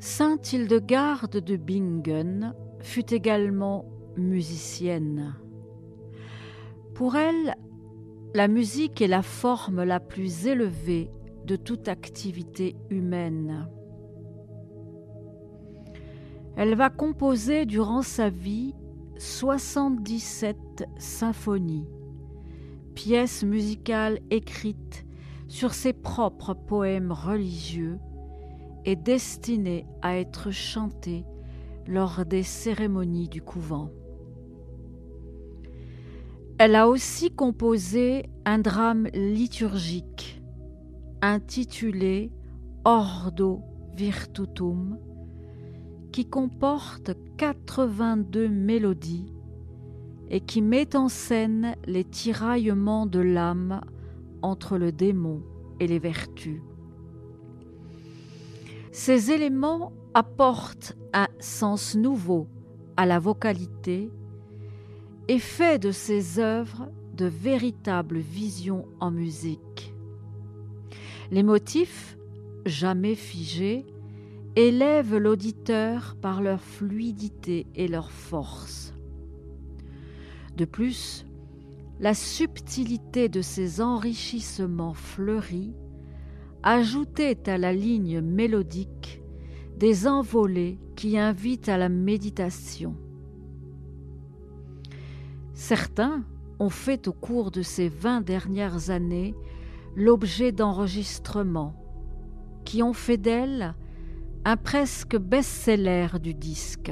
Sainte Hildegarde de Bingen fut également musicienne. Pour elle, la musique est la forme la plus élevée de toute activité humaine. Elle va composer durant sa vie 77 symphonies, pièces musicales écrites sur ses propres poèmes religieux et destinées à être chantées lors des cérémonies du couvent. Elle a aussi composé un drame liturgique intitulé Ordo Virtutum, qui comporte 82 mélodies et qui met en scène les tiraillements de l'âme entre le démon et les vertus. Ces éléments apportent un sens nouveau à la vocalité et fait de ses œuvres de véritables visions en musique. Les motifs, jamais figés, élèvent l'auditeur par leur fluidité et leur force. De plus, la subtilité de ces enrichissements fleuris ajoutait à la ligne mélodique des envolées qui invitent à la méditation. Certains ont fait au cours de ces 20 dernières années l'objet d'enregistrements qui ont fait d'elle un presque best-seller du disque.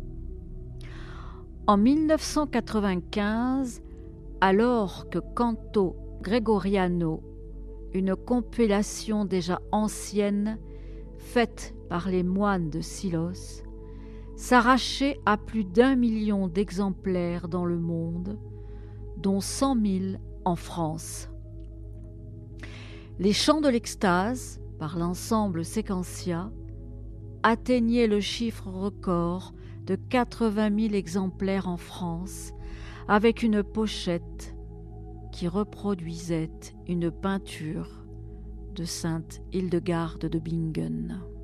En 1995, alors que Canto Gregoriano, une compilation déjà ancienne faite par les moines de Silos, s'arrachait à plus d'1 million d'exemplaires dans le monde, dont 100 000 en France. Les chants de l'extase, par l'ensemble Sequentia, atteignaient le chiffre record de 80 000 exemplaires en France, avec une pochette qui reproduisait une peinture de Sainte Hildegarde de Bingen.